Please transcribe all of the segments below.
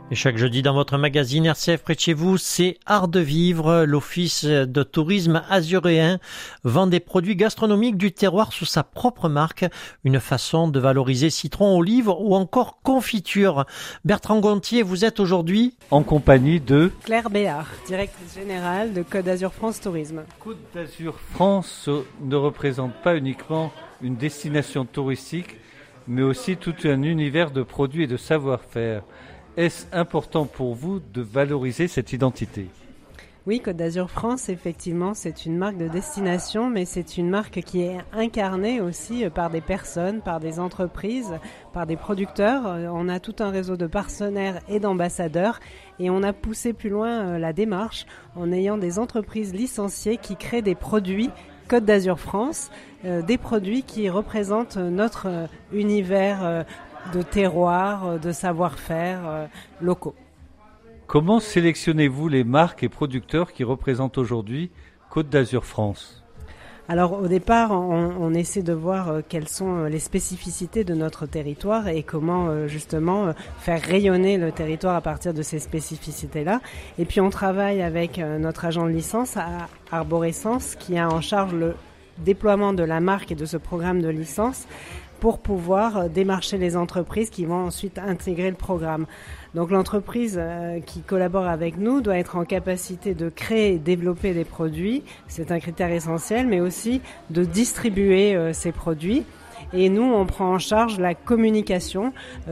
Et chaque jeudi dans votre magazine RCF près de chez vous, c'est Art de Vivre. L'Office de tourisme azuréen vend des produits gastronomiques du terroir sous sa propre marque. Une façon de valoriser citron, olive ou encore confiture. Bertrand Gontier, vous êtes aujourd'hui en compagnie de Claire Béard, directrice générale de Côte d'Azur France Tourisme. Côte d'Azur France ne représente pas uniquement une destination touristique, mais aussi tout un univers de produits et de savoir-faire. Est-ce important pour vous de valoriser cette identité ? Oui, Côte d'Azur France, effectivement, c'est une marque de destination, mais c'est une marque qui est incarnée aussi par des personnes, par des entreprises, par des producteurs. On a tout un réseau de partenaires et d'ambassadeurs et on a poussé plus loin la démarche en ayant des entreprises licenciées qui créent des produits Côte d'Azur France, des produits qui représentent notre univers de terroir, de savoir-faire locaux. Comment sélectionnez-vous les marques et producteurs qui représentent aujourd'hui Côte d'Azur France ? Alors au départ, on essaie de voir quelles sont les spécificités de notre territoire et comment justement faire rayonner le territoire à partir de ces spécificités-là. Et puis on travaille avec notre agent de licence à Arborescence qui a en charge le déploiement de la marque et de ce programme de licence pour pouvoir démarcher les entreprises qui vont ensuite intégrer le programme. Donc l'entreprise qui collabore avec nous doit être en capacité de créer et développer des produits, c'est un critère essentiel, mais aussi de distribuer ces produits. Et nous, on prend en charge la communication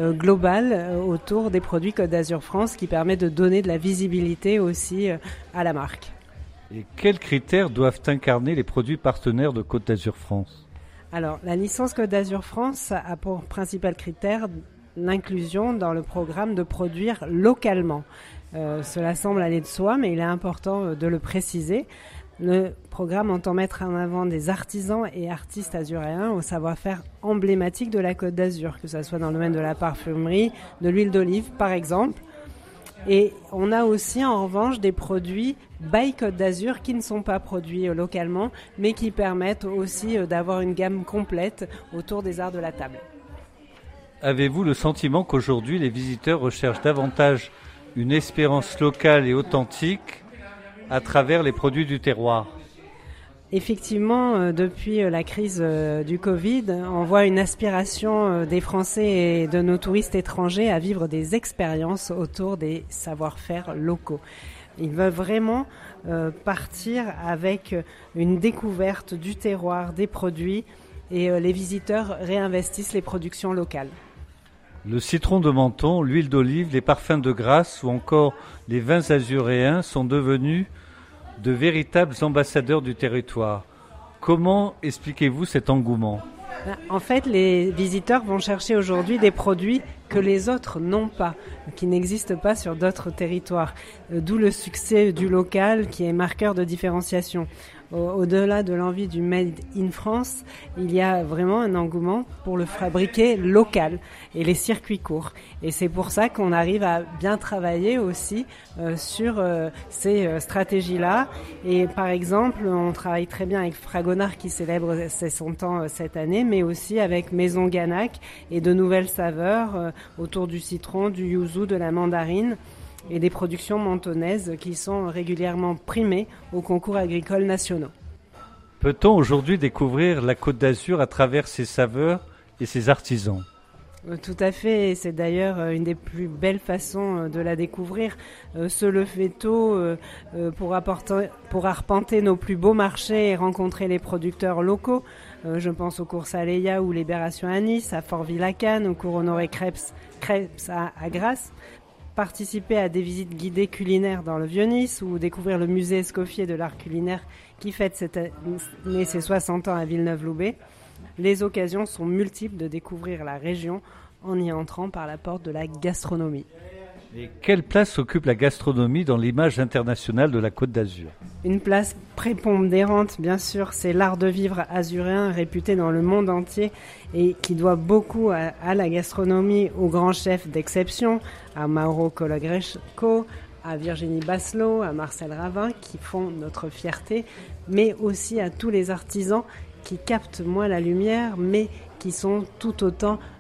globale autour des produits Côte d'Azur France qui permet de donner de la visibilité aussi à la marque. Et quels critères doivent incarner les produits partenaires de Côte d'Azur France ? Alors, la licence Côte d'Azur France a pour principal critère l'inclusion dans le programme de produire localement. Cela semble aller de soi, mais il est important de le préciser. Le programme entend mettre en avant des artisans et artistes azuréens au savoir-faire emblématique de la Côte d'Azur, que ce soit dans le domaine de la parfumerie, de l'huile d'olive par exemple. Et on a aussi en revanche des produits by Côte d'Azur qui ne sont pas produits localement, mais qui permettent aussi d'avoir une gamme complète autour des arts de la table. Avez-vous le sentiment qu'aujourd'hui les visiteurs recherchent davantage une expérience locale et authentique à travers les produits du terroir ? Effectivement, depuis la crise du Covid, on voit une aspiration des Français et de nos touristes étrangers à vivre des expériences autour des savoir-faire locaux. Ils veulent vraiment partir avec une découverte du terroir, des produits, et les visiteurs réinvestissent les productions locales. Le citron de Menton, l'huile d'olive, les parfums de Grasse ou encore les vins azuréens sont devenus de véritables ambassadeurs du territoire. Comment expliquez-vous cet engouement ? En fait, les visiteurs vont chercher aujourd'hui des produits que les autres n'ont pas, qui n'existent pas sur d'autres territoires. D'où le succès du local qui est marqueur de différenciation. Au-delà de l'envie du Made in France, il y a vraiment un engouement pour le fabriquer local et les circuits courts. Et c'est pour ça qu'on arrive à bien travailler aussi sur ces stratégies-là. Et par exemple, on travaille très bien avec Fragonard qui célèbre ses 100 ans cette année, mais aussi avec Maison Ganac et de nouvelles saveurs autour du citron, du yuzu, de la mandarine. Et des productions mentonnaises qui sont régulièrement primées aux concours agricoles nationaux. Peut-on aujourd'hui découvrir la Côte d'Azur à travers ses saveurs et ses artisans ? Tout à fait, et c'est d'ailleurs une des plus belles façons de la découvrir. Se lever tôt pour arpenter nos plus beaux marchés et rencontrer les producteurs locaux. Je pense aux courses à Leia ou Libération à Nice, à Fort-Ville-à-Cannes, au cours Honoré Crêpes à Grasse. Participer à des visites guidées culinaires dans le Vieux-Nice ou découvrir le musée Escoffier de l'art culinaire qui fête cette année ses 60 ans à Villeneuve-Loubet. Les occasions sont multiples de découvrir la région en y entrant par la porte de la gastronomie. Et quelle place occupe la gastronomie dans l'image internationale de la Côte d'Azur ? Une place prépondérante, bien sûr, c'est l'art de vivre azuréen réputé dans le monde entier et qui doit beaucoup à la gastronomie, aux grands chefs d'exception, à Mauro Colagresco, à Virginie Basselot, à Marcel Ravin, qui font notre fierté, mais aussi à tous les artisans qui captent moins la lumière, mais qui sont tout autant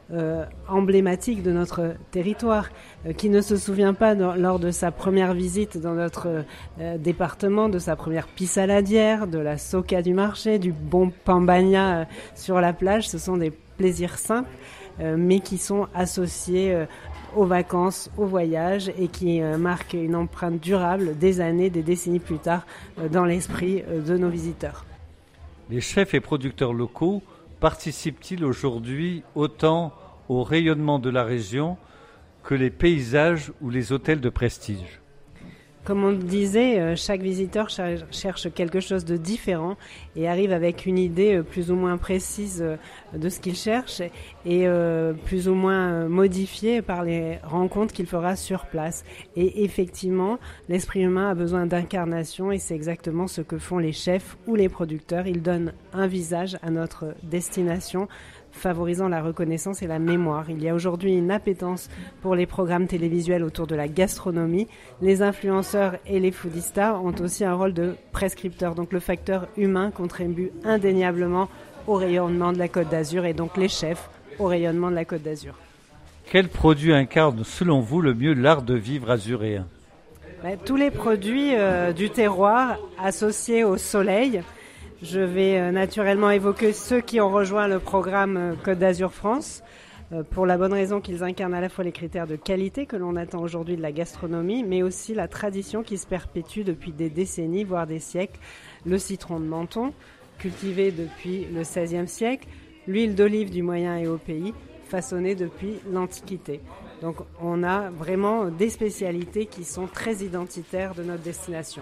emblématique de notre territoire. Qui ne se souvient pas lors de sa première visite dans notre département, de sa première pissaladière, de la soca du marché, du bon pambagna sur la plage. Ce sont des plaisirs simples, mais qui sont associés aux vacances, au voyage et qui marquent une empreinte durable des années, des décennies plus tard dans l'esprit de nos visiteurs. Les chefs et producteurs locaux participent-ils aujourd'hui autant au rayonnement de la région que les paysages ou les hôtels de prestige? Comme on le disait, chaque visiteur cherche quelque chose de différent et arrive avec une idée plus ou moins précise de ce qu'il cherche et plus ou moins modifiée par les rencontres qu'il fera sur place. Et effectivement, l'esprit humain a besoin d'incarnation et c'est exactement ce que font les chefs ou les producteurs. Ils donnent un visage à notre destination, favorisant la reconnaissance et la mémoire. Il y a aujourd'hui une appétence pour les programmes télévisuels autour de la gastronomie. Les influenceurs et les foodistas ont aussi un rôle de prescripteurs. Donc le facteur humain contribue indéniablement au rayonnement de la Côte d'Azur et donc les chefs au rayonnement de la Côte d'Azur. Quel produit incarne selon vous le mieux l'art de vivre azuréen? Tous les produits du terroir associés au soleil. Je vais naturellement évoquer ceux qui ont rejoint le programme Côte d'Azur France, pour la bonne raison qu'ils incarnent à la fois les critères de qualité que l'on attend aujourd'hui de la gastronomie, mais aussi la tradition qui se perpétue depuis des décennies, voire des siècles. Le citron de Menton, cultivé depuis le XVIe siècle, l'huile d'olive du Moyen et Haut Pays, façonnée depuis l'Antiquité. Donc on a vraiment des spécialités qui sont très identitaires de notre destination.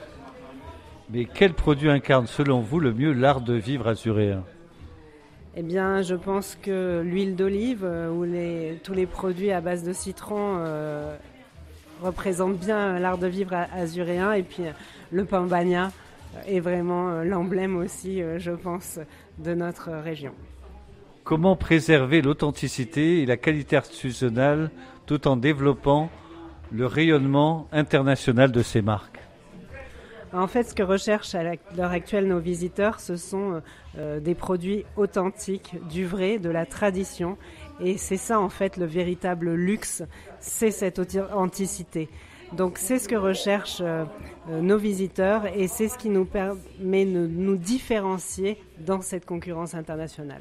Mais quel produit incarne selon vous le mieux l'art de vivre azuréen? Eh bien, je pense que l'huile d'olive ou tous les produits à base de citron représentent bien l'art de vivre azuréen. Et puis le pambagna est vraiment l'emblème aussi, je pense, de notre région. Comment préserver l'authenticité et la qualité artisanale tout en développant le rayonnement international de ces marques? En fait, ce que recherchent à l'heure actuelle nos visiteurs, ce sont des produits authentiques, du vrai, de la tradition. Et c'est ça, en fait, le véritable luxe, c'est cette authenticité. Donc, c'est ce que recherchent nos visiteurs et c'est ce qui nous permet de nous différencier dans cette concurrence internationale.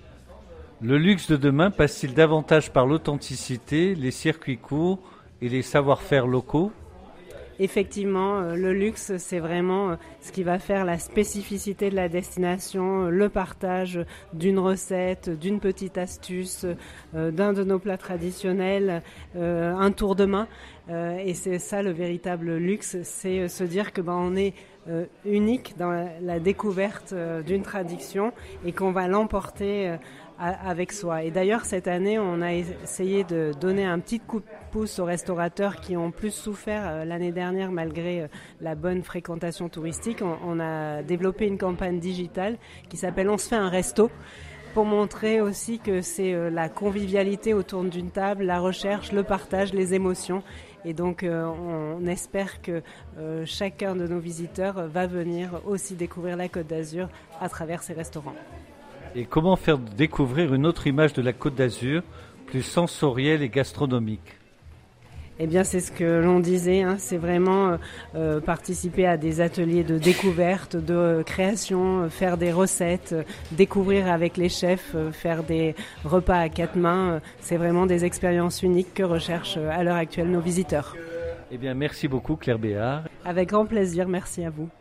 Le luxe de demain passe-t-il davantage par l'authenticité, les circuits courts et les savoir-faire locaux? Effectivement, le luxe, c'est vraiment ce qui va faire la spécificité de la destination, le partage d'une recette, d'une petite astuce, d'un de nos plats traditionnels, un tour de main. Et c'est ça le véritable luxe, c'est se dire que on est unique dans la découverte d'une tradition et qu'on va l'emporter avec soi. Et d'ailleurs, cette année, on a essayé de donner un petit coup de pouce aux restaurateurs qui ont plus souffert l'année dernière malgré la bonne fréquentation touristique. On a développé une campagne digitale qui s'appelle « On se fait un resto » pour montrer aussi que c'est la convivialité autour d'une table, la recherche, le partage, les émotions. Et donc, on espère que chacun de nos visiteurs va venir aussi découvrir la Côte d'Azur à travers ces restaurants. Et comment faire découvrir une autre image de la Côte d'Azur, plus sensorielle et gastronomique? Eh bien, c'est ce que l'on disait, c'est vraiment participer à des ateliers de découverte, de création, faire des recettes, découvrir avec les chefs, faire des repas à quatre mains. C'est vraiment des expériences uniques que recherchent à l'heure actuelle nos visiteurs. Eh bien, merci beaucoup Claire Béard. Avec grand plaisir, merci à vous.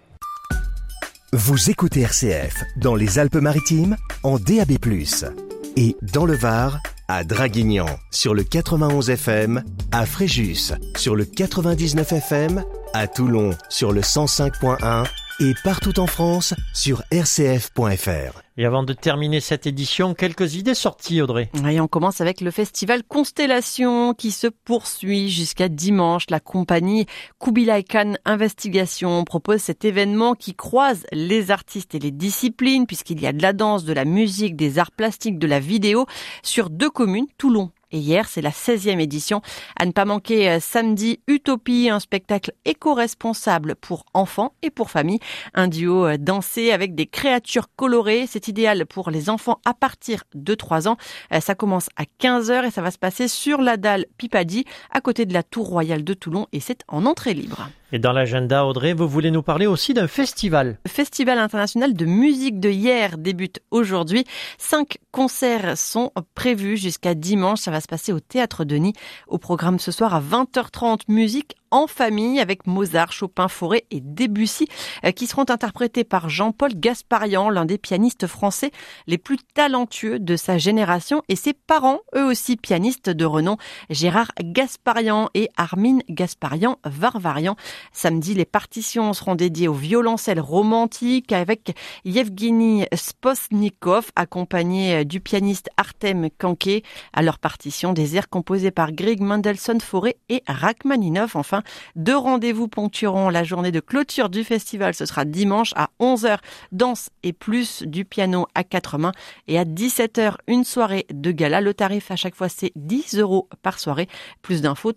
Vous écoutez RCF dans les Alpes-Maritimes en DAB+, et dans le Var à Draguignan sur le 91 FM, à Fréjus sur le 99 FM, à Toulon sur le 105.1 et partout en France sur rcf.fr. Et avant de terminer cette édition, quelques idées sorties, Audrey. Et on commence avec le festival Constellation qui se poursuit jusqu'à dimanche. La compagnie Kubilai Khan Investigation propose cet événement qui croise les artistes et les disciplines puisqu'il y a de la danse, de la musique, des arts plastiques, de la vidéo sur 2 communes, Toulon et Et hier, c'est la 16e édition. À ne pas manquer samedi, Utopie, un spectacle éco-responsable pour enfants et pour familles. Un duo dansé avec des créatures colorées. C'est idéal pour les enfants à partir de 3 ans. Ça commence à 15h et ça va se passer sur la dalle Pipadi, à côté de la Tour Royale de Toulon, et c'est en entrée libre. Et dans l'agenda, Audrey, vous voulez nous parler aussi d'un festival. Le Festival international de musique de Hyères débute aujourd'hui. 5 concerts sont prévus jusqu'à dimanche. Ça va se passer au Théâtre Denis. Au programme ce soir à 20h30, musique en famille avec Mozart, Chopin, Fauré et Debussy qui seront interprétés par Jean-Paul Gasparian, l'un des pianistes français les plus talentueux de sa génération, et ses parents, eux aussi pianistes de renom, Gérard Gasparian et Armin Gasparian-Varvarian. Samedi, les partitions seront dédiées au violoncelle romantique avec Yevgeny Spostnikov, accompagné du pianiste Artem Kanké. À leur partition, des airs composés par Grieg, Mendelssohn, Fauré et Rachmaninov. Enfin, 2 rendez-vous ponctueront la journée de clôture du festival. Ce sera dimanche à 11h, danse et plus du piano à 4 mains. Et à 17h, une soirée de gala. Le tarif à chaque fois, c'est 10 € par soirée. Plus d'infos,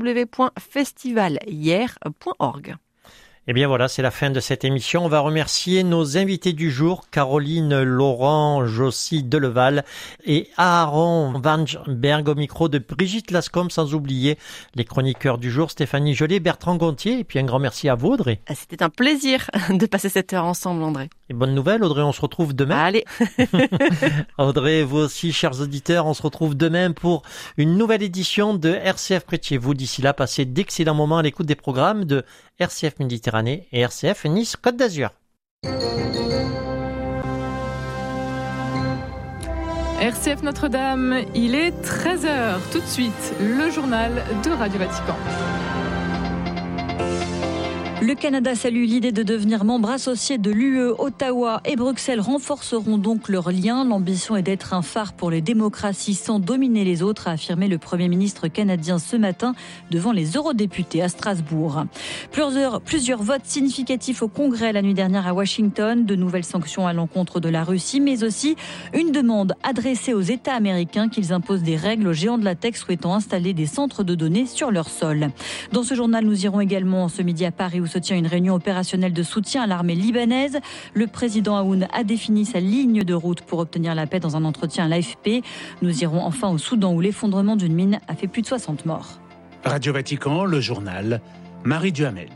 www.festivalhyères.org. Eh bien voilà, c'est la fin de cette émission. On va remercier nos invités du jour, Caroline Laurent, Josie Deleval et Aaron Vanberg au micro de Brigitte Lascombe, sans oublier les chroniqueurs du jour, Stéphanie Jolet, Bertrand Gontier, et puis un grand merci à vous, Audrey. C'était un plaisir de passer cette heure ensemble, André. Et bonne nouvelle, Audrey, on se retrouve demain. Allez. Audrey, vous aussi, chers auditeurs, on se retrouve demain pour une nouvelle édition de RCF près de chez vous. D'ici là, passez d'excellents moments à l'écoute des programmes de RCF Méditerranée et RCF Nice Côte d'Azur. RCF Notre-Dame, il est 13h. Tout de suite, le journal de Radio Vatican. Le Canada salue l'idée de devenir membre associé de l'UE. Ottawa et Bruxelles renforceront donc leurs liens. L'ambition est d'être un phare pour les démocraties sans dominer les autres, a affirmé le Premier ministre canadien ce matin devant les eurodéputés à Strasbourg. Plusieurs votes significatifs au Congrès la nuit dernière à Washington. De nouvelles sanctions à l'encontre de la Russie, mais aussi une demande adressée aux États américains qu'ils imposent des règles aux géants de la tech souhaitant installer des centres de données sur leur sol. Dans ce journal, nous irons également ce midi à Paris où se tient une réunion opérationnelle de soutien à l'armée libanaise. Le président Aoun a défini sa ligne de route pour obtenir la paix dans un entretien à l'AFP. Nous irons enfin au Soudan où l'effondrement d'une mine a fait plus de 60 morts. Radio Vatican, le journal, Marie Duhamel.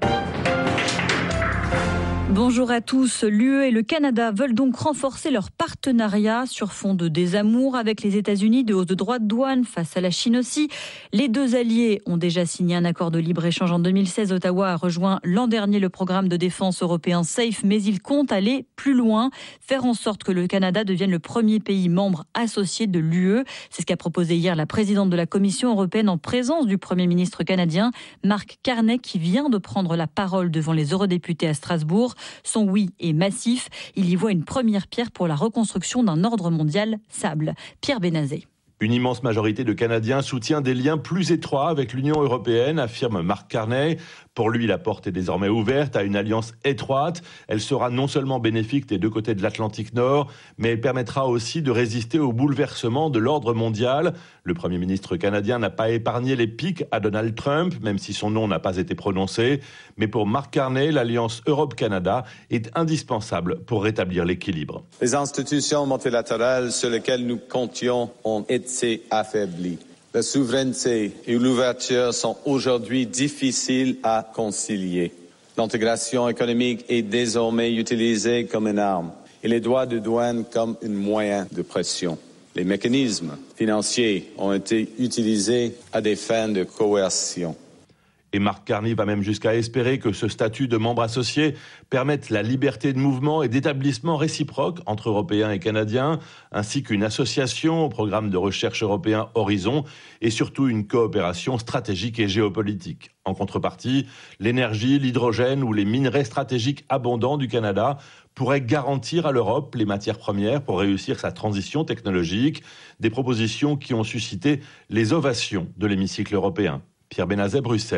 Bonjour à tous. L'UE et le Canada veulent donc renforcer leur partenariat sur fond de désamour avec les États-Unis, de hausse de droits de douane face à la Chine aussi. Les deux alliés ont déjà signé un accord de libre-échange en 2016. Ottawa a rejoint l'an dernier le programme de défense européen SAFE, mais il compte aller plus loin, faire en sorte que le Canada devienne le premier pays membre associé de l'UE. C'est ce qu'a proposé hier la présidente de la Commission européenne en présence du Premier ministre canadien, Mark Carney, qui vient de prendre la parole devant les eurodéputés à Strasbourg. Son oui est massif. Il y voit une première pierre pour la reconstruction d'un ordre mondial stable. Pierre Benazé. Une immense majorité de Canadiens soutient des liens plus étroits avec l'Union européenne, affirme Mark Carney. Pour lui, la porte est désormais ouverte à une alliance étroite. Elle sera non seulement bénéfique des deux côtés de l'Atlantique Nord, mais elle permettra aussi de résister au bouleversement de l'ordre mondial. Le Premier ministre canadien n'a pas épargné les piques à Donald Trump, même si son nom n'a pas été prononcé. Mais pour Mark Carney, l'alliance Europe-Canada est indispensable pour rétablir l'équilibre. Les institutions multilatérales sur lesquelles nous comptions ont été affaiblies. La souveraineté et l'ouverture sont aujourd'hui difficiles à concilier. L'intégration économique est désormais utilisée comme une arme et les droits de douane comme un moyen de pression. Les mécanismes financiers ont été utilisés à des fins de coercion. Et Mark Carney va même jusqu'à espérer que ce statut de membre associé permette la liberté de mouvement et d'établissement réciproque entre Européens et Canadiens, ainsi qu'une association au programme de recherche européen Horizon et surtout une coopération stratégique et géopolitique. En contrepartie, l'énergie, l'hydrogène ou les minerais stratégiques abondants du Canada pourraient garantir à l'Europe les matières premières pour réussir sa transition technologique, des propositions qui ont suscité les ovations de l'hémicycle européen. Pierre Benazet, Bruxelles,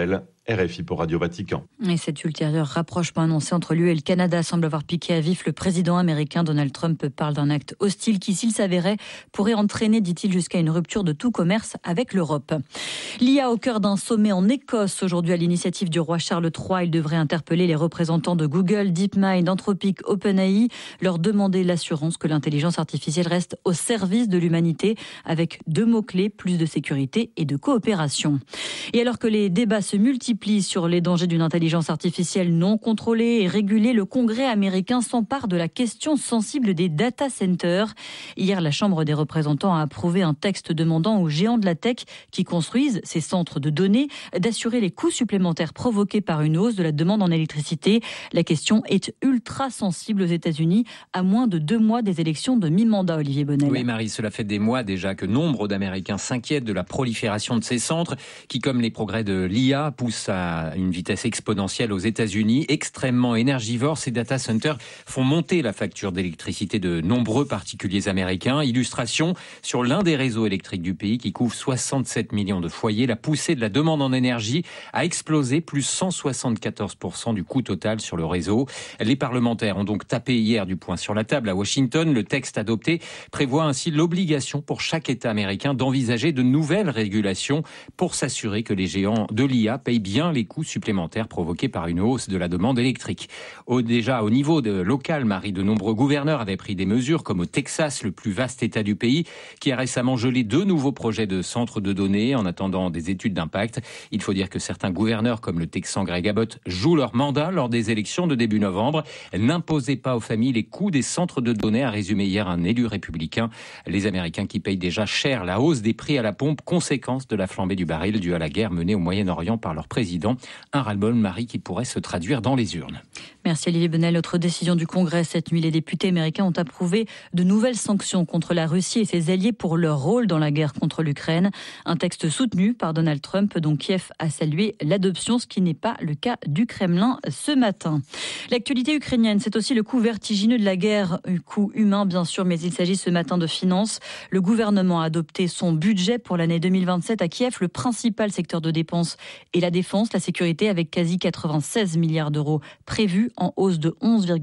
RFI pour Radio Vatican. Et cet ultérieur rapprochement annoncé entre l'UE et le Canada semble avoir piqué à vif le président américain. Donald Trump parle d'un acte hostile qui, s'il s'avérait, pourrait entraîner, dit-il, jusqu'à une rupture de tout commerce avec l'Europe. L'IA au cœur d'un sommet en Écosse aujourd'hui à l'initiative du roi Charles III. Il devrait interpeller les représentants de Google, DeepMind, Anthropic, OpenAI, leur demander l'assurance que l'intelligence artificielle reste au service de l'humanité avec 2 mots-clés, plus de sécurité et de coopération. Et alors que les débats se multiplient sur les dangers d'une intelligence artificielle non contrôlée et régulée, le Congrès américain s'empare de la question sensible des data centers. Hier, la Chambre des représentants a approuvé un texte demandant aux géants de la tech qui construisent ces centres de données d'assurer les coûts supplémentaires provoqués par une hausse de la demande en électricité. La question est ultra sensible aux États-Unis, à moins de 2 mois des élections de mi-mandat, Olivier Bonnel. Oui, Marie, cela fait des mois déjà que nombre d'Américains s'inquiètent de la prolifération de ces centres qui, comme les progrès de l'IA, poussent à une vitesse exponentielle aux États-Unis. Extrêmement énergivores, ces data centers font monter la facture d'électricité de nombreux particuliers américains. Illustration sur l'un des réseaux électriques du pays qui couvre 67 millions de foyers. La poussée de la demande en énergie a explosé, plus 174% du coût total sur le réseau. Les parlementaires ont donc tapé hier du poing sur la table à Washington. Le texte adopté prévoit ainsi l'obligation pour chaque État américain d'envisager de nouvelles régulations pour s'assurer que les géants de l'IA payent bien les coûts supplémentaires provoqués par une hausse de la demande électrique. Déjà au niveau local, Marie, de nombreux gouverneurs avaient pris des mesures, comme au Texas, le plus vaste État du pays, qui a récemment gelé 2 nouveaux projets de centres de données en attendant des études d'impact. Il faut dire que certains gouverneurs, comme le Texan Greg Abbott, jouent leur mandat lors des élections de début novembre. N'imposez pas aux familles les coûts des centres de données, a résumé hier un élu républicain. Les Américains qui payent déjà cher la hausse des prix à la pompe, conséquence de la flambée du baril due à la guerre menée au Moyen-Orient par leur président. Un ras-le-bol, Marie, qui pourrait se traduire dans les urnes. Merci Olivier Bonnel. Autre décision du Congrès cette nuit, les députés américains ont approuvé de nouvelles sanctions contre la Russie et ses alliés pour leur rôle dans la guerre contre l'Ukraine. Un texte soutenu par Donald Trump, dont Kiev a salué l'adoption, ce qui n'est pas le cas du Kremlin ce matin. L'actualité ukrainienne, c'est aussi le coût vertigineux de la guerre, un coût humain bien sûr, mais il s'agit ce matin de finances. Le gouvernement a adopté son budget pour l'année 2027 à Kiev. Le principal secteur de dépenses est la défense, la sécurité, avec quasi 96 milliards d'euros prévus, en hausse de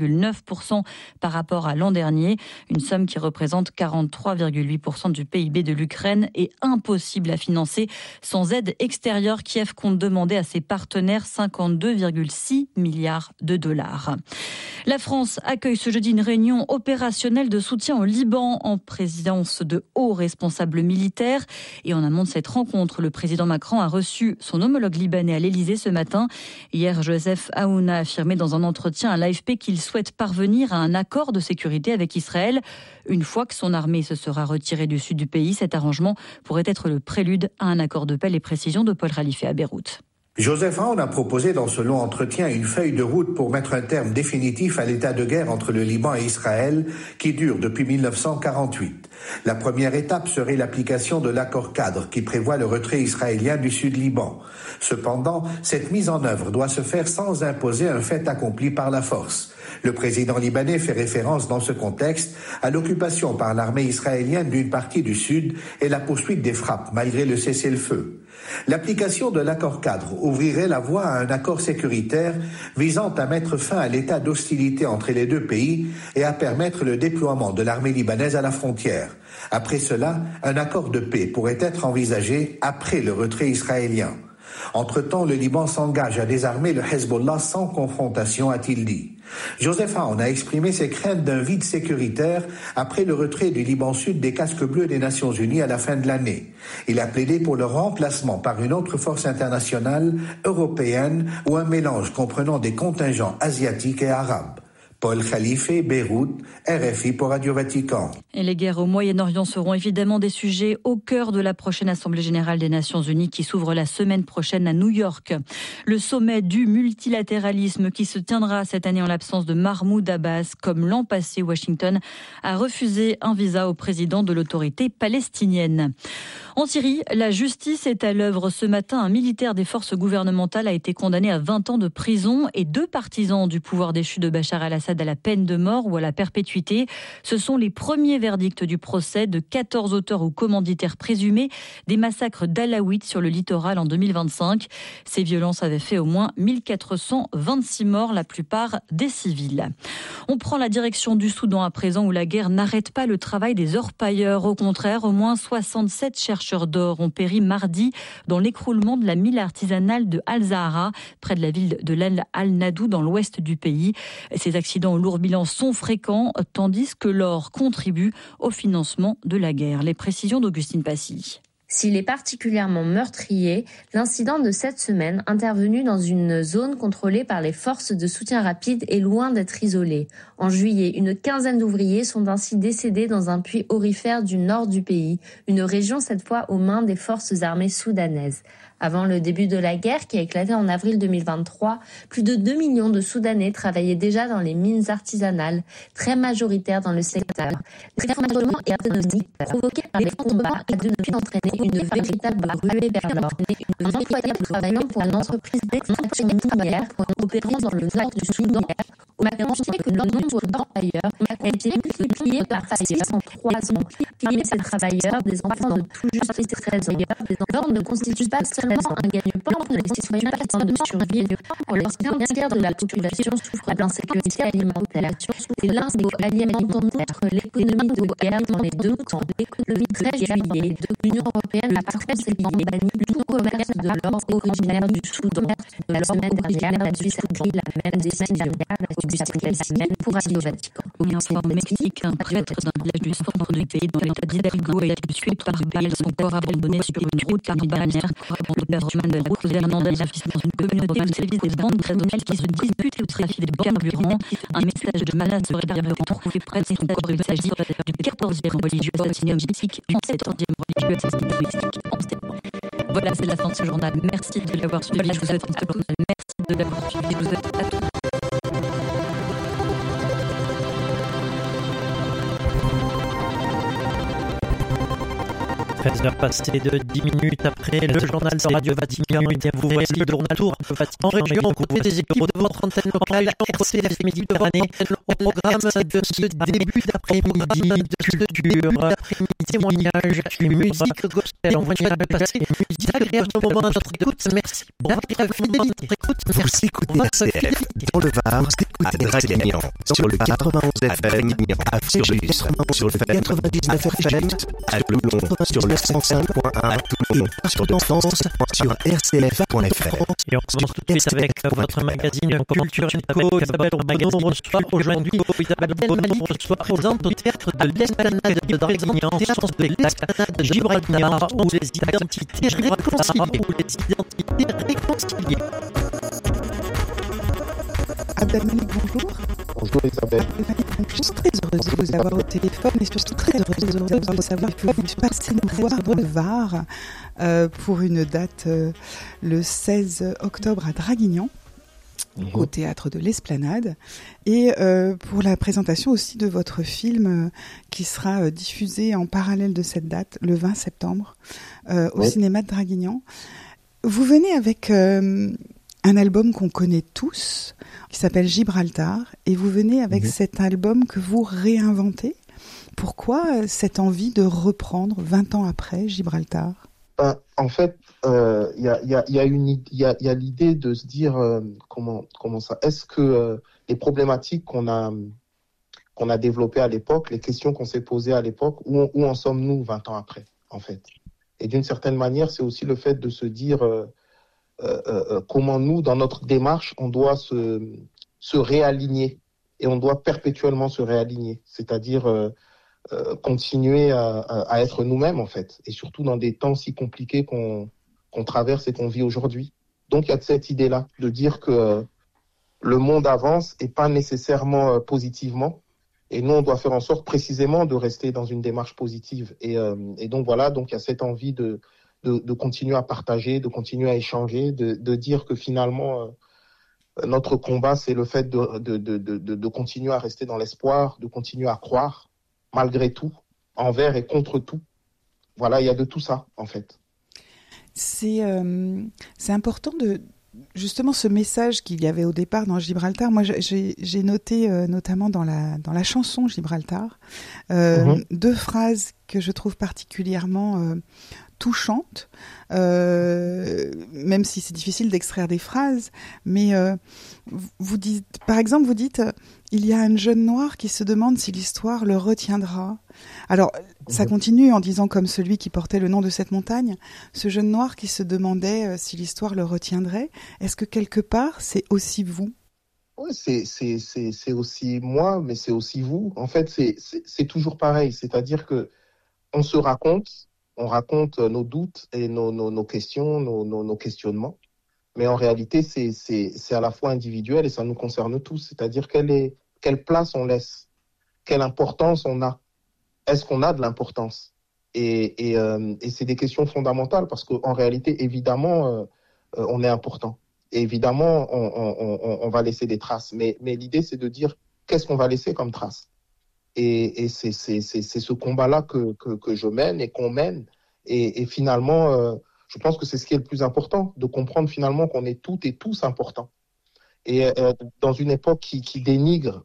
11,9% par rapport à l'an dernier. Une somme qui représente 43,8% du PIB de l'Ukraine est impossible à financer sans aide extérieure. Kiev compte demander à ses partenaires 52,6 milliards de dollars. La France accueille ce jeudi une réunion opérationnelle de soutien au Liban en présence de hauts responsables militaires. Et en amont de cette rencontre, le président Macron a reçu son homologue libanais à l'Élysée ce matin. Hier, Joseph Aoun a affirmé dans un entretien à l'AFP qu'il souhaite parvenir à un accord de sécurité avec Israël. Une fois que son armée se sera retirée du sud du pays, cet arrangement pourrait être le prélude à un accord de paix. Les précisions de Paul Khalife à Beyrouth. Joseph Aoun a proposé dans ce long entretien une feuille de route pour mettre un terme définitif à l'état de guerre entre le Liban et Israël qui dure depuis 1948. La première étape serait l'application de l'accord cadre qui prévoit le retrait israélien du Sud-Liban. Cependant, cette mise en œuvre doit se faire sans imposer un fait accompli par la force. Le président libanais fait référence dans ce contexte à l'occupation par l'armée israélienne d'une partie du Sud et la poursuite des frappes malgré le cessez-le-feu. L'application de l'accord cadre ouvrirait la voie à un accord sécuritaire visant à mettre fin à l'état d'hostilité entre les 2 pays et à permettre le déploiement de l'armée libanaise à la frontière. Après cela, un accord de paix pourrait être envisagé après le retrait israélien. Entre-temps, le Liban s'engage à désarmer le Hezbollah sans confrontation, a-t-il dit. Joseph Aoun a exprimé ses craintes d'un vide sécuritaire après le retrait du Liban Sud des casques bleus des Nations Unies à la fin de l'année. Il a plaidé pour le remplacement par une autre force internationale, européenne, ou un mélange comprenant des contingents asiatiques et arabes. Paul Khalife, Beyrouth, RFI pour Radio Vatican. Et les guerres au Moyen-Orient seront évidemment des sujets au cœur de la prochaine Assemblée générale des Nations Unies qui s'ouvre la semaine prochaine à New York. Le sommet du multilatéralisme qui se tiendra cette année en l'absence de Mahmoud Abbas, comme l'an passé, Washington a refusé un visa au président de l'autorité palestinienne. En Syrie, la justice est à l'œuvre. Ce matin, un militaire des forces gouvernementales a été condamné à 20 ans de prison et 2 partisans du pouvoir déchu de Bachar al-Assad procède à la peine de mort ou à la perpétuité. Ce sont les premiers verdicts du procès de 14 auteurs ou commanditaires présumés des massacres d'Alaouites sur le littoral en 2025. Ces violences avaient fait au moins 1426 morts, la plupart des civils. On prend la direction du Soudan à présent, où la guerre n'arrête pas le travail des orpailleurs. Au contraire, au moins 67 chercheurs d'or ont péri mardi dans l'écroulement de la mine artisanale de Al-Zahra, près de la ville de l'El Al-Nadou, dans l'ouest du pays. Ces accidents au lourd bilan sont fréquents, tandis que l'or contribue au financement de la guerre. Les précisions d'Augustine Passy. S'il est particulièrement meurtrier, l'incident de cette semaine, intervenu dans une zone contrôlée par les forces de soutien rapide, est loin d'être isolé. En juillet, une quinzaine d'ouvriers sont ainsi décédés dans un puits aurifère du nord du pays, une région cette fois aux mains des forces armées soudanaises. Avant le début de la guerre, qui a éclaté en avril 2023, plus de 2 millions de Soudanais travaillaient déjà dans les mines artisanales, très majoritaires dans le secteur. L'effondrement économique provoqué par les combats a pu entraîner une véritable ruée vers l'or. Un employeur travaillant pour une entreprise d'extraction minière opérant dans le nord du Soudan m'a confié que le nombre d'employeurs a été multiplié par 6 en 3 ans. Parmi ces travailleurs, des enfants de tout juste 13 ans. L'or ne constitue pas seulement un gagne-pain pour les citoyens qui tentent de survivre, alors qu'un tiers de la population souffre d'insécurité alimentaire. C'est l'un des alliés alimentaires entre l'économie de guerre dans les deux camps. Le 13 juillet, l'Union européenne a par conséquent banni tout commerce de l'or originaire du Soudan. La semaine dernière, la Suisse a pris la même décision. Pour Radio Vatican. Au Mexique, un prêtre d'un village du centre du pays, dans l'état d'Hidalgo, a été tué par balle, son corps abandonné sur une route carnibalnière. Le chemin de la route Fernandez affiche dans une communauté où sévissent des bandes criminelles qui se disputent au trafic de carburant. Un message de menace serait également trouvé près de son corps. Il s'agit du 14e religieux assassiné au Mexique, en 7e religieux assassiné au Mexique. Voilà, c'est la fin de ce journal. Merci de l'avoir suivi. Je vous souhaite une bonne journée. Merci de l'avoir suivi. Je vous souhaite à tous. 13h passées de 10 minutes après le journal de Radio Vatican. Vous voici de retour en région au cours des équipes de votre antenne locale RCF Méditerranée au programme de ce début d'après-midi de culture, témoignages et musique gospel. On va passer d'agréables moments à notre écoute. Merci pour votre fidélité. Vous écoutez RCF dans le Var à Draguignan sur le 91 FM à Fréjus, sur le 99 FM à Toulon, sur le 105.1 à Toulon, sur distance sur rcf.fr. Et on commence tout de suite avec votre magazine Culture Nico. Isabelle Magazine reçoit aujourd'hui Isabelle Bonani reçoit présente au théâtre de l'Esplanade de Draguignan, sens de l'Esplanade de Gibraltar, où les identités réconciliées. Abdelmalik, bonjour. Bonjour Isabelle. Je suis très heureuse de vous avoir au téléphone et surtout très heureuse de savoir que vous passez nous voir dans le Var pour une date le 16 octobre à Draguignan, au théâtre de l'Esplanade, et pour la présentation aussi de votre film qui sera diffusé en parallèle de cette date le 20 septembre au cinéma de Draguignan. Vous venez avec un album qu'on connaît tous, qui s'appelle Gibraltar, et vous venez avec cet album que vous réinventez. Pourquoi cette envie de reprendre 20 ans après Gibraltar ? En fait, il y a l'idée de se dire comment ça. Est-ce que les problématiques qu'on a développées à l'époque, les questions qu'on s'est posées à l'époque, où en sommes-nous 20 ans après, en fait ? Et d'une certaine manière, c'est aussi le fait de se dire comment nous, dans notre démarche, on doit se réaligner, et on doit perpétuellement se réaligner, c'est-à-dire continuer à être nous-mêmes, en fait, et surtout dans des temps si compliqués qu'on traverse et qu'on vit aujourd'hui. Donc il y a cette idée-là, de dire que le monde avance et pas nécessairement positivement, et nous on doit faire en sorte précisément de rester dans une démarche positive. Et donc voilà, donc il y a cette envie de continuer à partager, de continuer à échanger, de dire que finalement notre combat, c'est le fait de continuer à rester dans l'espoir, de continuer à croire, malgré tout, envers et contre tout. Voilà, il y a de tout ça, en fait. C'est important justement ce message qu'il y avait au départ dans Gibraltar, moi j'ai noté notamment dans la chanson Gibraltar 2 phrases que je trouve particulièrement touchantes, même si c'est difficile d'extraire des phrases, mais vous dites, par exemple, il y a un jeune noir qui se demande si l'histoire le retiendra. Alors, ça continue en disant comme celui qui portait le nom de cette montagne, ce jeune noir qui se demandait si l'histoire le retiendrait. Est-ce que quelque part, c'est aussi vous ? Oui, c'est aussi moi, mais c'est aussi vous. En fait, c'est toujours pareil. C'est-à-dire que on raconte nos doutes et nos questions, nos questionnements. Mais en réalité, c'est à la fois individuel et ça nous concerne tous. C'est-à-dire quelle place on laisse, quelle importance on a. Est-ce qu'on a de l'importance ? Et c'est des questions fondamentales parce qu'en réalité, évidemment, on est important. Et évidemment, on va laisser des traces. Mais l'idée, c'est de dire qu'est-ce qu'on va laisser comme trace. Et c'est ce combat-là que je mène et qu'on mène. Et finalement, je pense que c'est ce qui est le plus important, de comprendre finalement qu'on est toutes et tous importants. Et dans une époque qui dénigre,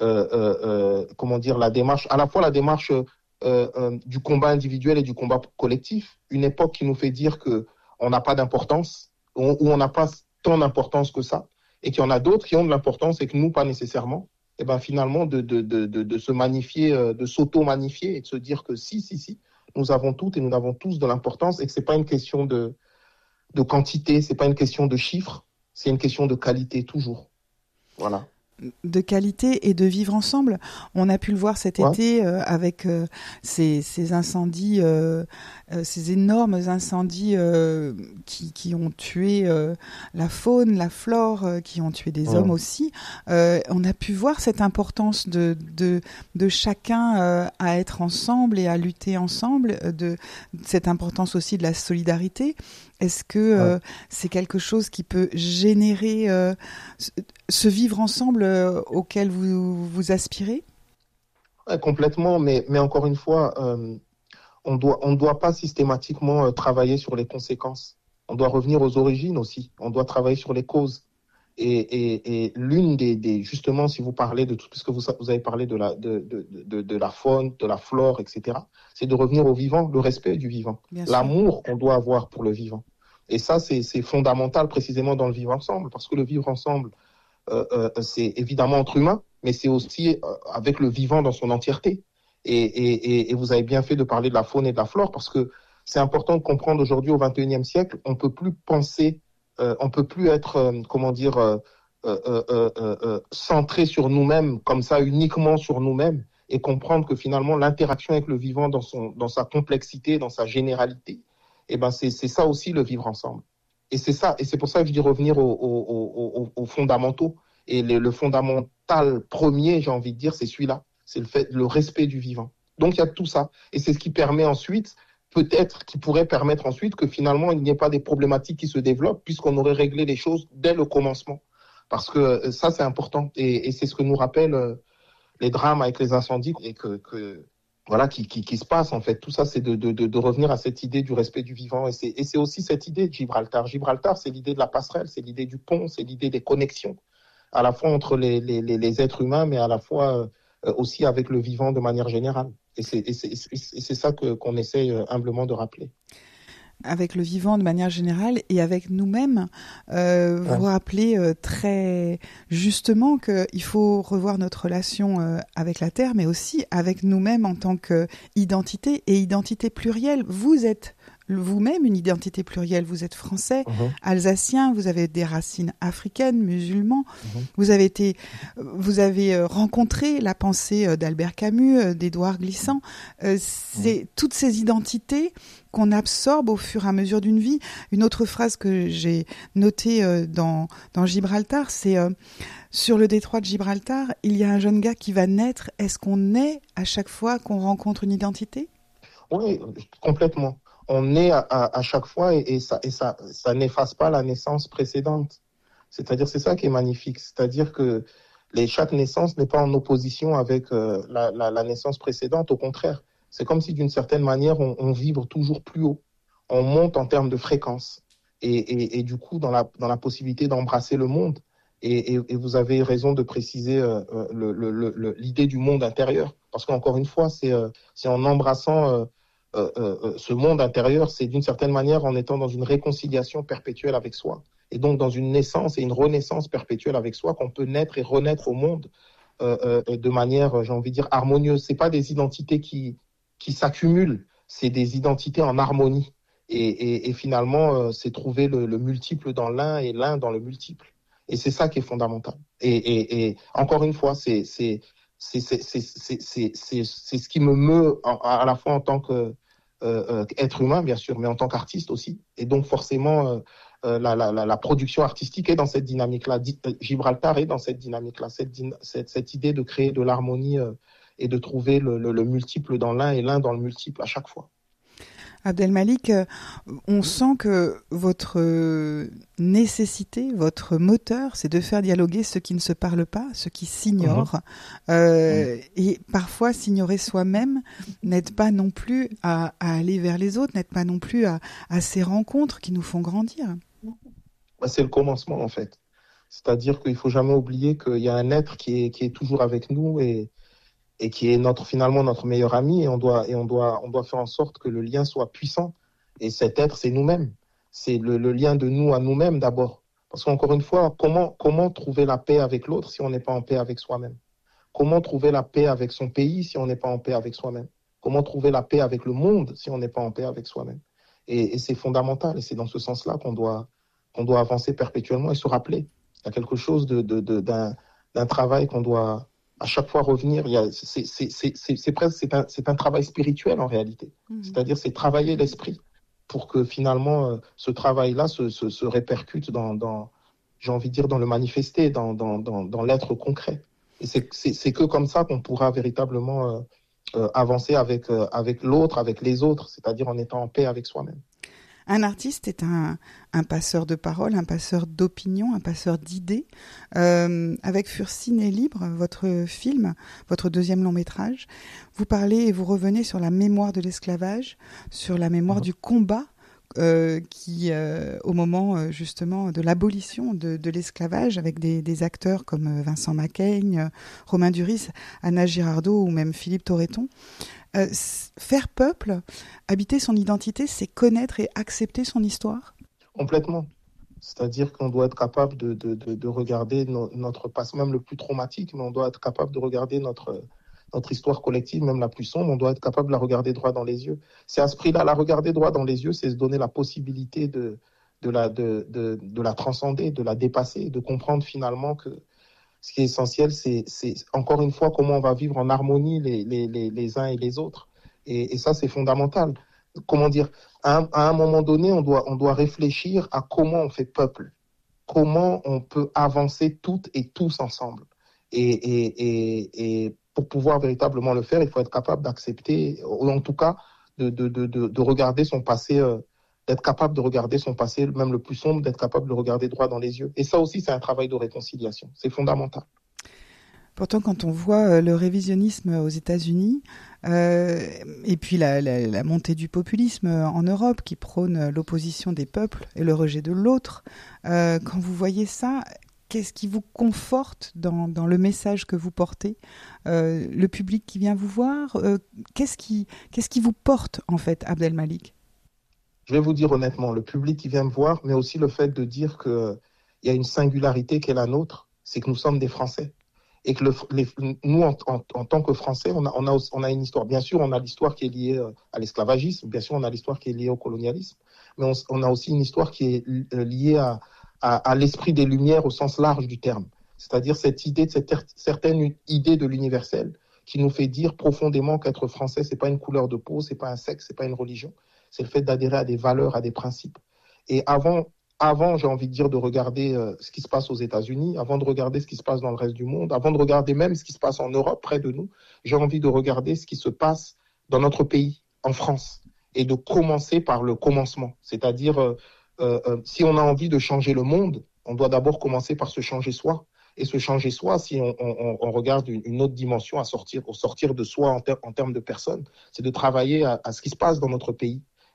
la démarche, à la fois la démarche du combat individuel et du combat collectif, une époque qui nous fait dire qu'on n'a pas d'importance, ou on n'a pas tant d'importance que ça, et qu'il y en a d'autres qui ont de l'importance et que nous, pas nécessairement, et ben finalement de se magnifier, de s'auto-magnifier et de se dire que si, nous avons toutes et nous avons tous de l'importance et que c'est pas une question de quantité, c'est pas une question de chiffres, c'est une question de qualité toujours. Voilà. De qualité et de vivre ensemble. On a pu le voir cet été avec ces incendies, ces énormes incendies qui ont tué la faune, la flore, qui ont tué des hommes aussi. On a pu voir cette importance de chacun à être ensemble et à lutter ensemble, de cette importance aussi de la solidarité. Est-ce que c'est quelque chose qui peut générer ce vivre ensemble auquel vous aspirez ? Complètement, mais encore une fois, on doit pas systématiquement travailler sur les conséquences. On doit revenir aux origines aussi. On doit travailler sur les causes. Et l'une des justement, si vous parlez de tout, puisque vous avez parlé de la faune, de la flore, etc., c'est de revenir au vivant, le respect du vivant, l'amour qu'on doit avoir pour le vivant. Et ça, c'est fondamental précisément dans le vivre ensemble, parce que le vivre ensemble, c'est évidemment entre humains, mais c'est aussi avec le vivant dans son entièreté. Et vous avez bien fait de parler de la faune et de la flore, parce que c'est important de comprendre aujourd'hui, au XXIe siècle, on peut plus penser, on peut plus être, centré sur nous-mêmes, comme ça, uniquement sur nous-mêmes, et comprendre que finalement, l'interaction avec le vivant dans sa complexité, dans sa généralité, et ben c'est ça aussi le vivre ensemble. Et c'est ça, et c'est pour ça que je dis revenir aux fondamentaux. Et le fondamental premier, j'ai envie de dire, c'est celui-là, c'est le respect du vivant. Donc il y a tout ça, et c'est ce qui permet ensuite, qui pourrait permettre ensuite que finalement il n'y ait pas des problématiques qui se développent, puisqu'on aurait réglé les choses dès le commencement. Parce que ça c'est important, et c'est ce que nous rappellent les drames avec les incendies, et voilà, qui se passe en fait. Tout ça, c'est de revenir à cette idée du respect du vivant. Et c'est aussi cette idée de Gibraltar. Gibraltar, c'est l'idée de la passerelle, c'est l'idée du pont, c'est l'idée des connexions, à la fois entre les êtres humains, mais à la fois aussi avec le vivant de manière générale. Et c'est ça qu'on essaye humblement de rappeler. Avec le vivant de manière générale et avec nous-mêmes, vous rappelez très justement qu'il faut revoir notre relation avec la Terre, mais aussi avec nous-mêmes en tant qu'identité et identité plurielle. Vous êtes vous-même une identité plurielle. Vous êtes français, alsacien, vous avez des racines africaines, musulmans. Vous avez rencontré la pensée d'Albert Camus, d'Édouard Glissant. C'est toutes ces identités qu'on absorbe au fur et à mesure d'une vie. Une autre phrase que j'ai notée dans Gibraltar, c'est sur le détroit de Gibraltar, il y a un jeune gars qui va naître. Est-ce qu'on naît à chaque fois qu'on rencontre une identité ? Oui, complètement. On naît à chaque fois et ça n'efface pas la naissance précédente. C'est-à-dire, c'est ça qui est magnifique. C'est-à-dire que chaque naissance n'est pas en opposition avec la naissance précédente. Au contraire, c'est comme si d'une certaine manière, on vibre toujours plus haut. On monte en termes de fréquence. et du coup dans la possibilité d'embrasser le monde. Et vous avez raison de préciser l'idée du monde intérieur, parce qu'encore une fois, c'est en embrassant ce monde intérieur, c'est d'une certaine manière en étant dans une réconciliation perpétuelle avec soi, et donc dans une naissance et une renaissance perpétuelle avec soi, qu'on peut naître et renaître au monde de manière, j'ai envie de dire, harmonieuse. C'est pas des identités qui s'accumulent, c'est des identités en harmonie. Et finalement, c'est trouver le multiple dans l'un et l'un dans le multiple. Et c'est ça qui est fondamental. Et encore une fois, c'est ce qui me meut à la fois en tant qu'être humain, bien sûr, mais en tant qu'artiste aussi. Et donc forcément, la production artistique est dans cette dynamique-là. Gibraltar est dans cette dynamique-là, cette idée de créer de l'harmonie et de trouver le multiple dans l'un et l'un dans le multiple à chaque fois. Abdelmalik, on sent que votre nécessité, votre moteur, c'est de faire dialoguer ceux qui ne se parlent pas, ceux qui s'ignorent. Et parfois, s'ignorer soi-même n'aide pas non plus à aller vers les autres, n'aide pas non plus à ces rencontres qui nous font grandir. C'est le commencement, en fait. C'est-à-dire qu'il ne faut jamais oublier qu'il y a un être qui est toujours avec nous et qui est finalement notre meilleur ami, et on doit faire en sorte que le lien soit puissant. Et cet être, c'est nous-mêmes. C'est le lien de nous à nous-mêmes d'abord. Parce qu'encore une fois, comment trouver la paix avec l'autre si on n'est pas en paix avec soi-même? Comment trouver la paix avec son pays si on n'est pas en paix avec soi-même? Comment trouver la paix avec le monde si on n'est pas en paix avec soi-même? Et c'est fondamental, et c'est dans ce sens-là qu'on doit avancer perpétuellement et se rappeler. Il y a quelque chose d'un travail qu'on doit à chaque fois revenir. C'est un travail spirituel en réalité. C'est-à-dire c'est travailler l'esprit pour que finalement ce travail-là se répercute dans j'ai envie de dire dans le manifesté, dans l'être concret. Et c'est que comme ça qu'on pourra véritablement avancer avec l'autre, avec les autres, c'est-à-dire en étant en paix avec soi-même. Un artiste est un passeur de paroles, un passeur d'opinions, un passeur d'idées. Avec Furcine libre, votre film, votre deuxième long métrage, vous parlez et vous revenez sur la mémoire de l'esclavage, sur la mémoire du combat qui, au moment justement de l'abolition de l'esclavage, avec des acteurs comme Vincent Macaigne, Romain Duris, Anna Girardot ou même Philippe Torreton. Faire peuple, habiter son identité, c'est connaître et accepter son histoire? Complètement. C'est-à-dire qu'on doit être capable de regarder notre passé, même le plus traumatique, mais on doit être capable de regarder notre histoire collective, même la plus sombre, on doit être capable de la regarder droit dans les yeux. C'est à ce prix-là, la regarder droit dans les yeux, c'est se donner la possibilité de la transcender, de la dépasser, de comprendre finalement que ce qui est essentiel, c'est encore une fois comment on va vivre en harmonie les uns et les autres. Et ça, c'est fondamental. Comment dire, à un moment donné, on doit réfléchir à comment on fait peuple, comment on peut avancer toutes et tous ensemble. Et pour pouvoir véritablement le faire, il faut être capable d'accepter, ou en tout cas de regarder son passé, d'être capable de regarder son passé, même le plus sombre, d'être capable de le regarder droit dans les yeux. Et ça aussi, c'est un travail de réconciliation. C'est fondamental. Pourtant, quand on voit le révisionnisme aux États-Unis et puis la montée du populisme en Europe qui prône l'opposition des peuples et le rejet de l'autre, quand vous voyez ça, qu'est-ce qui vous conforte dans le message que vous portez? Le public qui vient vous voir, qu'est-ce qui vous porte en fait, Abdelmalik? Je vais vous dire honnêtement, le public qui vient me voir, mais aussi le fait de dire qu'il y a une singularité qui est la nôtre, c'est que nous sommes des Français. Et que nous, en tant que Français, on a une histoire. Bien sûr, on a l'histoire qui est liée à l'esclavagisme, bien sûr, on a l'histoire qui est liée au colonialisme, mais on a aussi une histoire qui est liée à l'esprit des Lumières au sens large du terme. C'est-à-dire cette certaine idée de l'universel qui nous fait dire profondément qu'être Français, c'est pas une couleur de peau, c'est pas un sexe, c'est pas une religion. C'est le fait d'adhérer à des valeurs, à des principes. Et avant, j'ai envie de dire, de regarder ce qui se passe aux États-Unis, avant de regarder ce qui se passe dans le reste du monde, avant de regarder même ce qui se passe en Europe, près de nous, j'ai envie de regarder ce qui se passe dans notre pays, en France, et de commencer par le commencement. C'est-à-dire, si on a envie de changer le monde, on doit d'abord commencer par se changer soi. Et se changer soi, si on regarde une autre dimension au sortir de soi en termes de personnes, c'est de travailler à ce qui se passe dans notre pays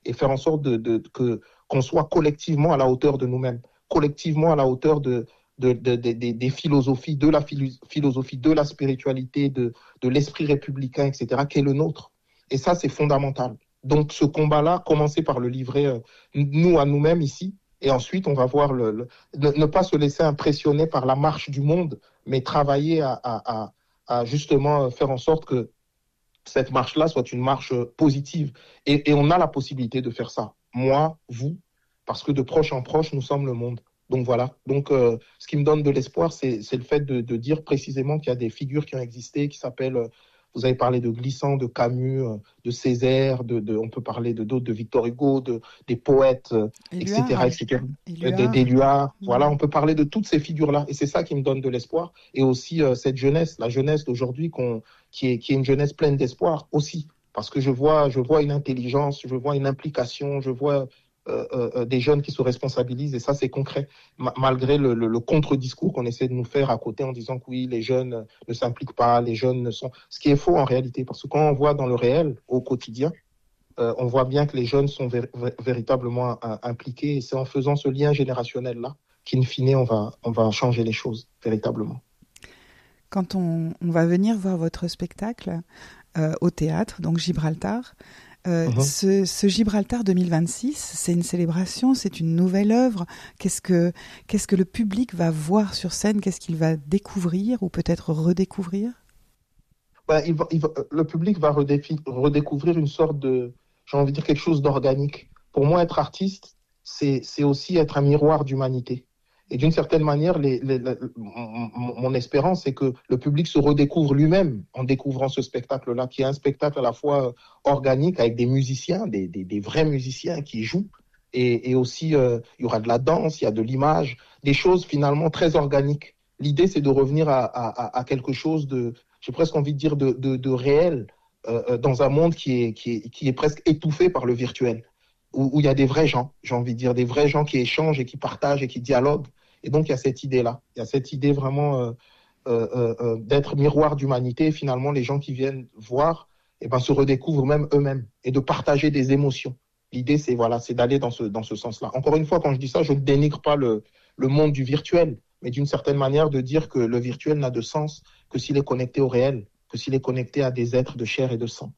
et faire en sorte qu'on soit collectivement à la hauteur de nous-mêmes, collectivement à la hauteur des philosophies, de la philosophie, de la spiritualité, de l'esprit républicain, etc., qui est le nôtre. Et ça, c'est fondamental. Donc, ce combat-là, commencer par le livrer, nous, à nous-mêmes ici, et ensuite, on va voir ne pas se laisser impressionner par la marche du monde, mais travailler à justement faire en sorte que cette marche-là soit une marche positive. Et on a la possibilité de faire ça. Moi, vous, parce que de proche en proche, nous sommes le monde. Donc voilà. Donc, ce qui me donne de l'espoir, c'est le fait de dire précisément qu'il y a des figures qui ont existé, qui s'appellent... Vous avez parlé de Glissant, de Camus, de Césaire, on peut parler d'autres, de Victor Hugo, des poètes, etc. D'Éluard. Voilà, on peut parler de toutes ces figures-là. Et c'est ça qui me donne de l'espoir. Et aussi cette jeunesse, la jeunesse d'aujourd'hui, qui est une jeunesse pleine d'espoir aussi. Parce que je vois une intelligence, je vois une implication, je vois des jeunes qui se responsabilisent, et ça c'est concret, malgré le contre-discours qu'on essaie de nous faire à côté en disant que oui, les jeunes ne s'impliquent pas, les jeunes ne sont... Ce qui est faux en réalité, parce que quand on voit dans le réel, au quotidien, on voit bien que les jeunes sont véritablement impliqués, et c'est en faisant ce lien générationnel-là qu'in fine, on va changer les choses, véritablement. Quand on va venir voir votre spectacle au théâtre, donc Gibraltar, ce Gibraltar 2026, c'est une célébration, c'est une nouvelle œuvre. Qu'est-ce que le public va voir sur scène? Qu'est-ce qu'il va découvrir ou peut-être redécouvrir? Le public va redécouvrir une sorte de, j'ai envie de dire, quelque chose d'organique. Pour moi, être artiste, c'est aussi être un miroir d'humanité. Et d'une certaine manière, mon espérance, c'est que le public se redécouvre lui-même en découvrant ce spectacle-là, qui est un spectacle à la fois organique, avec des musiciens, des vrais musiciens qui jouent. Et aussi, il y aura de la danse, il y a de l'image, des choses finalement très organiques. L'idée, c'est de revenir à quelque chose de, j'ai presque envie de dire, de réel, dans un monde qui est presque étouffé par le virtuel, où il y a des vrais gens, j'ai envie de dire, des vrais gens qui échangent et qui partagent et qui dialoguent. Et donc, il y a cette idée-là. Il y a cette idée vraiment d'être miroir d'humanité. Et finalement, les gens qui viennent voir se redécouvrent même eux-mêmes et de partager des émotions. L'idée, c'est d'aller dans ce sens-là. Encore une fois, quand je dis ça, je ne dénigre pas le monde du virtuel, mais d'une certaine manière de dire que le virtuel n'a de sens que s'il est connecté au réel, que s'il est connecté à des êtres de chair et de sang.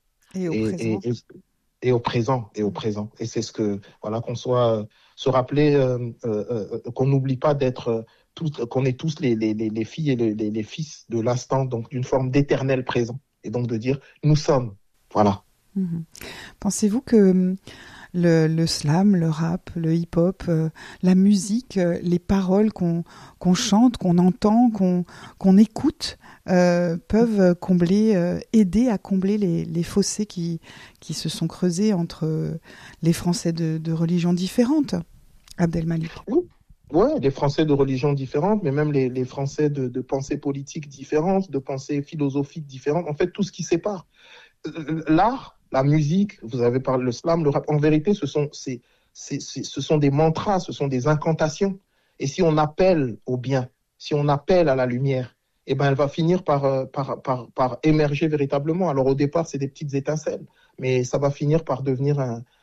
Et au présent. Et c'est ce que, qu'on soit... se rappeler qu'on n'oublie pas qu'on est tous les filles et les fils de l'instant, donc d'une forme d'éternel présent. Et donc de dire, nous sommes. Voilà. Mmh. Pensez-vous que le slam, le rap, le hip-hop, la musique, les paroles qu'on chante, qu'on entend, qu'on écoute, peuvent aider à combler les fossés qui se sont creusés entre les Français de religions différentes, Abdelmalik? Oui, les Français de religions différentes, mais même les Français de pensées politiques différentes, de pensées philosophiques différentes, en fait, tout ce qui sépare. L'art, la musique, vous avez parlé le slam, le rap, en vérité, ce sont des mantras, ce sont des incantations. Et si on appelle au bien, si on appelle à la lumière, elle va finir par émerger véritablement. Alors au départ, c'est des petites étincelles, mais ça va finir par devenir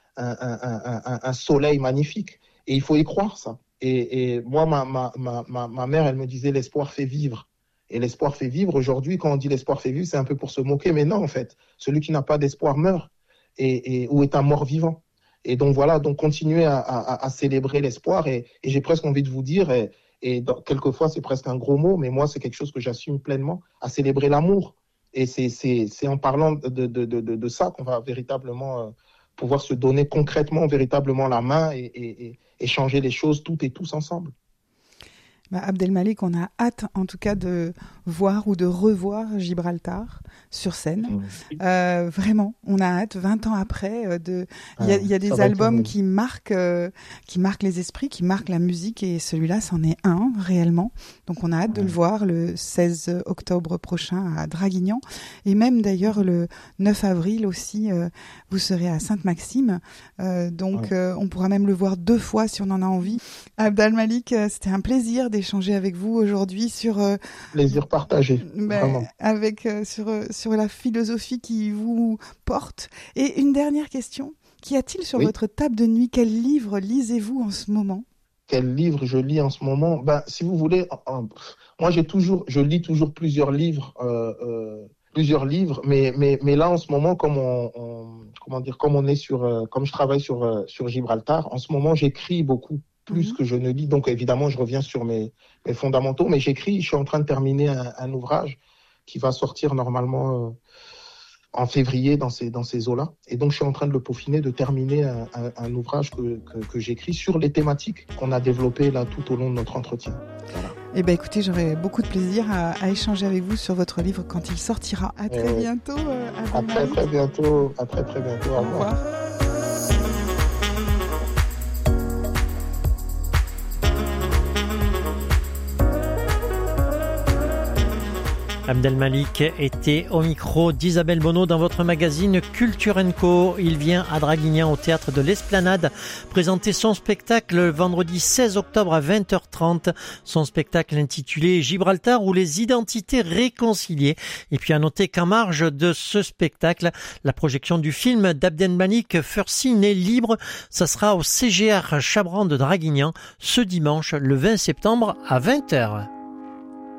un soleil magnifique. Et il faut y croire, ça. Et moi, ma mère, elle me disait, l'espoir fait vivre. Et l'espoir fait vivre. Aujourd'hui, quand on dit l'espoir fait vivre, c'est un peu pour se moquer. Mais non, en fait, celui qui n'a pas d'espoir meurt ou est un mort-vivant. Et donc voilà, donc continuer à célébrer l'espoir. Et j'ai presque envie de vous dire, quelquefois c'est presque un gros mot, mais moi c'est quelque chose que j'assume pleinement, à célébrer l'amour. Et c'est en parlant de ça qu'on va véritablement pouvoir se donner concrètement, véritablement la main et changer les choses toutes et tous ensemble. Abdelmalik, on a hâte en tout cas de voir ou de revoir Gibraltar sur scène. Vraiment, on a hâte, 20 ans après. Il y a des albums qui marquent les esprits, qui marquent la musique, et celui-là, c'en est un, réellement. Donc on a hâte de le voir le 16 octobre prochain à Draguignan. Et même d'ailleurs le 9 avril aussi, vous serez à Sainte-Maxime. On pourra même le voir 2 fois si on en a envie. Abdelmalik, c'était un plaisir d'échanger avec vous aujourd'hui sur plaisir partagé, sur la philosophie qui vous porte. Et une dernière question Qu'y a-t-il sur Oui. votre table de nuit? Quel livre lisez-vous en ce moment? Quel livre je lis en ce moment? Ben, si vous voulez, moi je lis toujours plusieurs livres, mais là en ce moment, comme je travaille sur Gibraltar, en ce moment j'écris beaucoup plus que je ne lis. Donc évidemment, je reviens sur mes fondamentaux, mais j'écris. Je suis en train de terminer un ouvrage qui va sortir normalement en février dans ces eaux-là. Et donc, je suis en train de le peaufiner, de terminer un ouvrage que j'écris sur les thématiques qu'on a développées là tout au long de notre entretien. Voilà. Eh bien, écoutez, j'aurai beaucoup de plaisir à échanger avec vous sur votre livre quand il sortira. À très bientôt. À très bientôt. À très bientôt. Au revoir. Abdelmalik était au micro d'Isabelle Bonneau dans votre magazine Culture & Co. Il vient à Draguignan au théâtre de l'Esplanade présenter son spectacle le vendredi 16 octobre à 20h30. Son spectacle intitulé Gibraltar ou les identités réconciliées. Et puis à noter qu'en marge de ce spectacle, la projection du film d'Abdelmalik Fursi né libre, ça sera au CGR Chabran de Draguignan ce dimanche le 20 septembre à 20h.